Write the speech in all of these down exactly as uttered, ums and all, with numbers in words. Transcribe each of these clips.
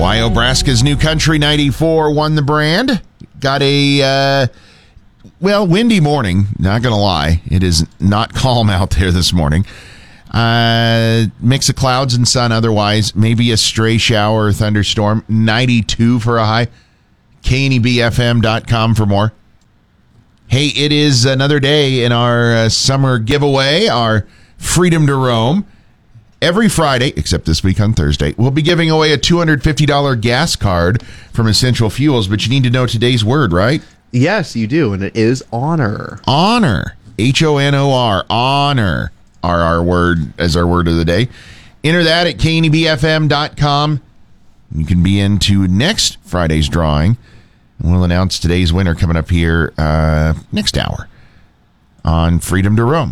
Wyobraska's New Country ninety-four won the brand. Got a, uh, well, windy morning. Not going to lie. It is not calm out there this morning. Uh, mix of clouds and sun otherwise. Maybe a stray shower or thunderstorm. ninety-two for a high. K N E B F M dot com for more. Hey, it is another day in our uh, summer giveaway, our Freedom to Roam. Every Friday, except this week on Thursday, we'll be giving away a two hundred fifty dollars gas card from Essential Fuels, but you need to know today's word, right? Yes, you do, and it is honor. Honor. H O N O R. Honor. Are our word as our word of the day. Enter that at K N E B F M dot com. You can be into next Friday's drawing. And we'll announce today's winner coming up here uh, next hour on Freedom to Roam.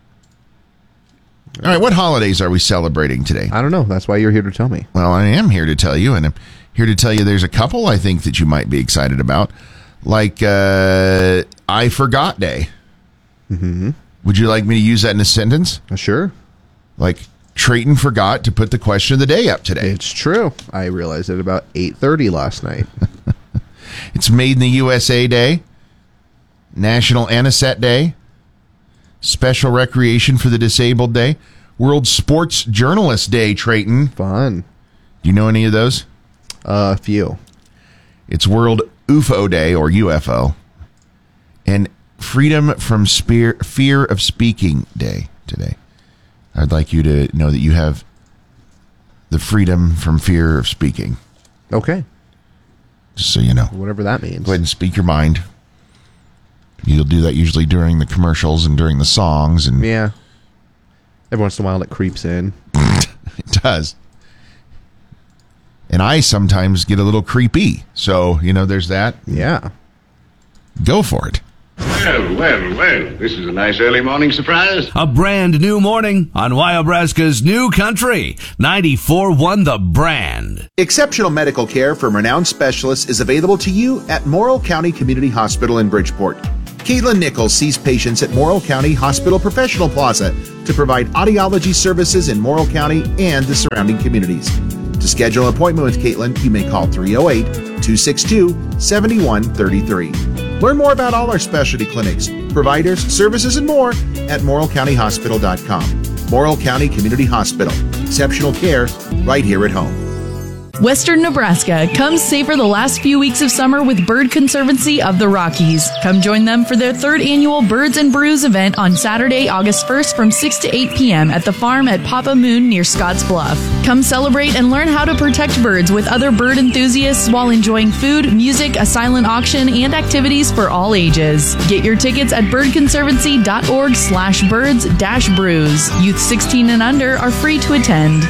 All right, what holidays are we celebrating today? I don't know. That's why you're here to tell me. Well, I am here to tell you, and I'm here to tell you there's a couple I think that you might be excited about, like uh, I Forgot Day. Mm-hmm. Would you like me to use that in a sentence? Uh, sure. Like, Trayton forgot to put the question of the day up today. It's true. I realized it about eight thirty last night. It's Made in the U S A Day, National Anisette Day, Special Recreation for the Disabled Day, World Sports Journalist Day, Trayton. Fun. Do you know any of those? A uh, few. It's World U F O Day, or U F O, and Freedom from Spear, Fear of Speaking Day today. I'd like you to know that you have the freedom from fear of speaking. Okay. Just so you know. Whatever that means. Go ahead and speak your mind. You'll do that usually during the commercials and during the songs. And yeah. Every once in a while it creeps in. It does. And I sometimes get a little creepy. So, you know, there's that. Yeah. Go for it. Well, well, well, this is a nice early morning surprise. A brand new morning on Wyobraska's New Country. ninety-four won the brand. Exceptional medical care from renowned specialists is available to you at Morrill County Community Hospital in Bridgeport. Caitlin Nichols sees patients at Morrill County Hospital Professional Plaza to provide audiology services in Morrill County and the surrounding communities. To schedule an appointment with Caitlin, you may call three oh eight, two six two, seven one three three. Learn more about all our specialty clinics, providers, services, and more at morrill county hospital dot com. Morrill County Community Hospital. Exceptional care right here at home. Western Nebraska, come savor the last few weeks of summer with Bird Conservancy of the Rockies. Come join them for their third annual Birds and Brews event on Saturday, August first from six to eight p.m. at the farm at Papa Moon near Scotts Bluff. Come celebrate and learn how to protect birds with other bird enthusiasts while enjoying food, music, a silent auction, and activities for all ages. Get your tickets at birdconservancy.org slash birds dash brews. Youth sixteen and under are free to attend.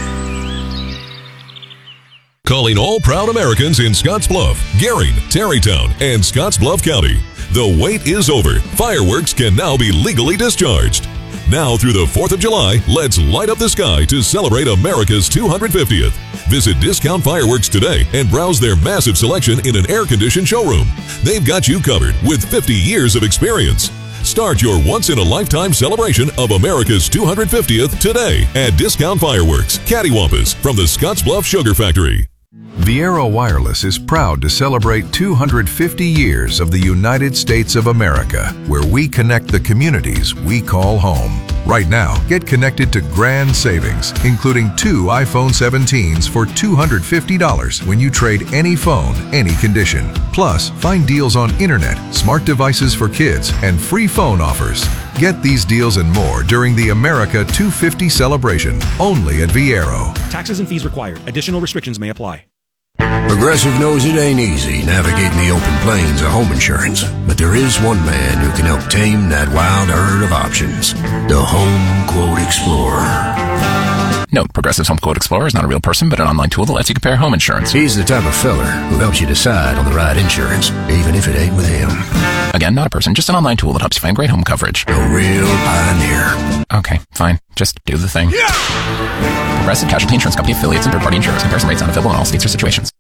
Calling all proud Americans in Scottsbluff, Gering, Tarrytown, and Scottsbluff County. The wait is over. Fireworks can now be legally discharged. Now through the fourth of July, let's light up the sky to celebrate America's two hundred fiftieth. Visit Discount Fireworks today and browse their massive selection in an air-conditioned showroom. They've got you covered with fifty years of experience. Start your once-in-a-lifetime celebration of America's two hundred fiftieth today at Discount Fireworks, Cattywampus, from the Scottsbluff Sugar Factory. Viero Wireless is proud to celebrate two hundred fifty years of the United States of America, where we connect the communities we call home. Right now, get connected to grand savings, including two iPhone seventeens for two hundred fifty dollars when you trade any phone, any condition. Plus, find deals on internet, smart devices for kids, and free phone offers. Get these deals and more during the America two fifty celebration, only at Viero. Taxes and fees required. Additional restrictions may apply. Progressive knows it ain't easy navigating the open plains of home insurance, but there is one man who can help tame that wild herd of options. The Home Quote Explorer. Note, Progressive's Home Quote Explorer is not a real person, but an online tool that lets you compare home insurance. He's the type of feller who helps you decide on the right insurance, even if it ain't with him. Again, not a person, just an online tool that helps you find great home coverage. A real pioneer. Okay, fine. Just do the thing. Yeah! Progressive Casualty Insurance Company affiliates and third-party insurers. Comparison rates not available in all states or situations.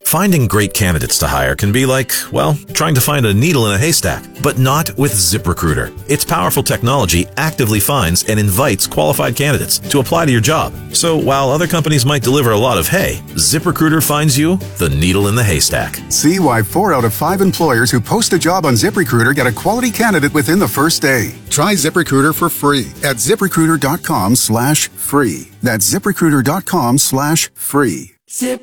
Finding great candidates to hire can be like, well, trying to find a needle in a haystack, but not with ZipRecruiter. Its powerful technology actively finds and invites qualified candidates to apply to your job. So while other companies might deliver a lot of hay, ZipRecruiter finds you the needle in the haystack. See why four out of five employers who post a job on ZipRecruiter get a quality candidate within the first day. Try ZipRecruiter for free at ZipRecruiter.com slash free. That's ZipRecruiter.com slash free. Zip.